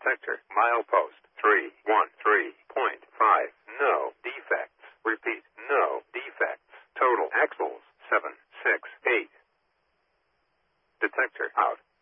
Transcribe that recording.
Detector. Milepost 313.5. No defects. Repeat. No defects. Total axles 768. Detector out.